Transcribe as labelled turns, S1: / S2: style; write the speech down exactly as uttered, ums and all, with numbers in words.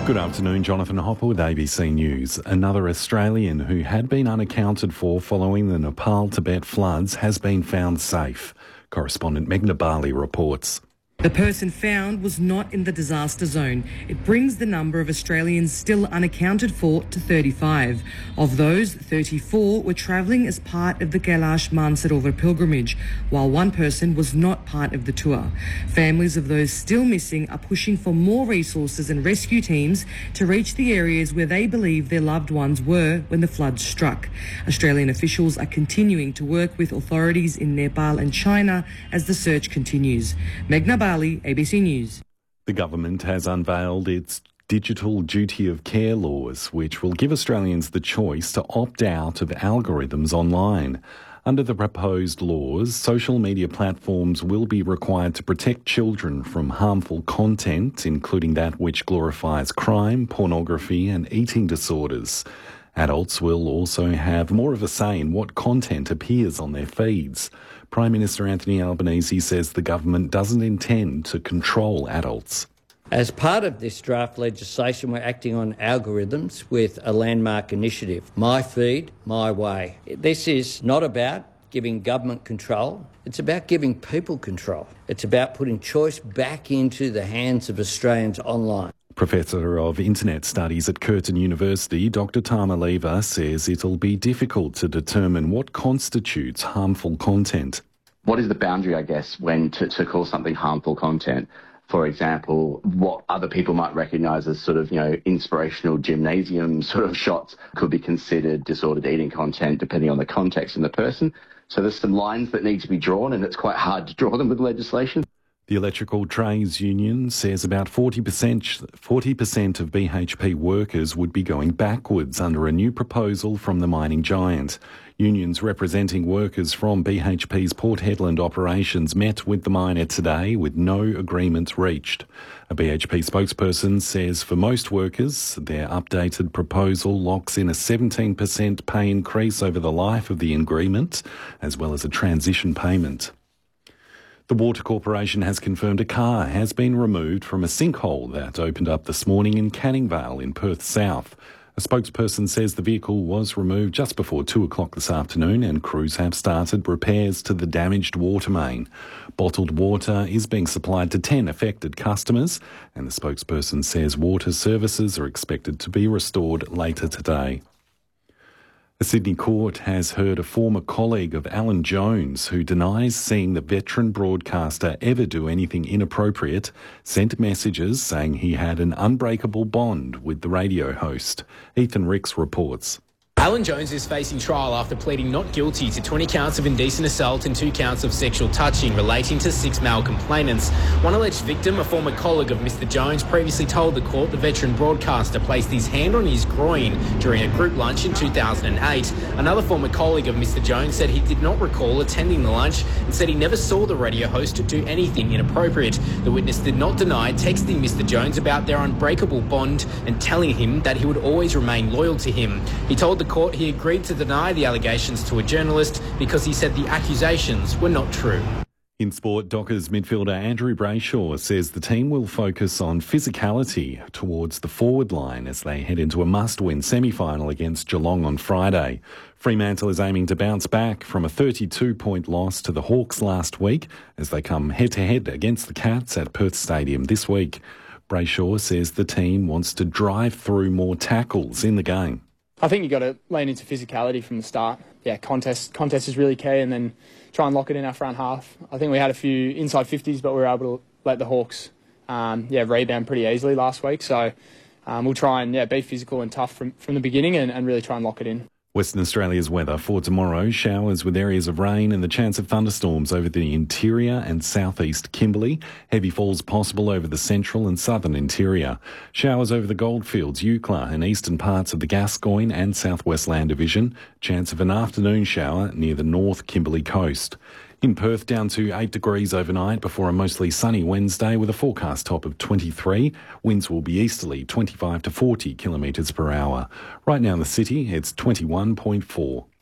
S1: Good afternoon, Jonathan Hopper with A B C News. Another Australian who had been unaccounted for following the Nepal-Tibet floods has been found safe. Correspondent Meghna Bali reports.
S2: The person found was not in the disaster zone. It brings the number of Australians still unaccounted for to thirty-five. Of those, thirty-four were travelling as part of the Kailash Mansarovar pilgrimage, while one person was not part of the tour. Families of those still missing are pushing for more resources and rescue teams to reach the areas where they believe their loved ones were when the floods struck. Australian officials are continuing to work with authorities in Nepal and China as the search continues. Meghna Bali, A B C News.
S1: The government has unveiled its digital duty of care laws, which will give Australians the choice to opt out of algorithms online. Under the proposed laws, social media platforms will be required to protect children from harmful content, including that which glorifies crime, pornography and eating disorders. Adults will also have more of a say in what content appears on their feeds. Prime Minister Anthony Albanese says the government doesn't intend to control adults.
S3: As part of this draft legislation, we're acting on algorithms with a landmark initiative, My Feed, My Way. This is not about giving government control, it's about giving people control. It's about putting choice back into the hands of Australians online.
S1: Professor of Internet Studies at Curtin University, Doctor Tama Lever, says it'll be difficult to determine what constitutes harmful content.
S4: What is the boundary, I guess, when to, to call something harmful content? For example, what other people might recognise as sort of, you know, inspirational gymnasium sort of shots could be considered disordered eating content depending on the context and the person. So there's some lines that need to be drawn, and it's quite hard to draw them with legislation.
S1: The Electrical Trades Union says about forty percent, forty percent of B H P workers would be going backwards under a new proposal from the mining giant. Unions representing workers from B H P's Port Hedland operations met with the miner today with no agreement reached. A B H P spokesperson says for most workers, their updated proposal locks in a seventeen percent pay increase over the life of the agreement, as well as a transition payment. The Water Corporation has confirmed a car has been removed from a sinkhole that opened up this morning in Canning Vale in Perth South. A spokesperson says the vehicle was removed just before two o'clock this afternoon and crews have started repairs to the damaged water main. Bottled water is being supplied to ten affected customers, and the spokesperson says water services are expected to be restored later today. A Sydney court has heard a former colleague of Alan Jones, who denies seeing the veteran broadcaster ever do anything inappropriate, sent messages saying he had an unbreakable bond with the radio host. Ethan Ricks reports.
S5: Alan Jones is facing trial after pleading not guilty to twenty counts of indecent assault and two counts of sexual touching relating to six male complainants. One alleged victim, a former colleague of Mister Jones, previously told the court the veteran broadcaster placed his hand on his groin during a group lunch in two thousand eight. Another former colleague of Mister Jones said he did not recall attending the lunch and said he never saw the radio host do anything inappropriate. The witness did not deny texting Mister Jones about their unbreakable bond and telling him that he would always remain loyal to him. He told the court he agreed to deny the allegations to a journalist because he said the accusations were not true.
S1: In sport, Dockers midfielder Andrew Brayshaw says the team will focus on physicality towards the forward line as they head into a must-win semi-final against Geelong on Friday. Fremantle is aiming to bounce back from a thirty-two point loss to the Hawks last week as they come head-to-head against the Cats at Perth Stadium this week. Brayshaw says the team wants to drive through more tackles in the game.
S6: I think you've got to lean into physicality from the start. Yeah, contest contest is really key, and then try and lock it in our front half. I think we had a few inside fifties, but we were able to let the Hawks um, yeah, rebound pretty easily last week. So um, we'll try and yeah, be physical and tough from, from the beginning and, and really try and lock it in.
S1: Western Australia's weather for tomorrow: showers with areas of rain and the chance of thunderstorms over the interior and southeast Kimberley. Heavy falls possible over the central and southern interior. Showers over the Goldfields, Eucla and eastern parts of the Gascoyne and southwest Land Division. Chance of an afternoon shower near the north Kimberley coast. In Perth, down to eight degrees overnight before a mostly sunny Wednesday with a forecast top of twenty-three. Winds will be easterly, twenty-five to forty kilometres per hour. Right now in the city, it's twenty-one point four.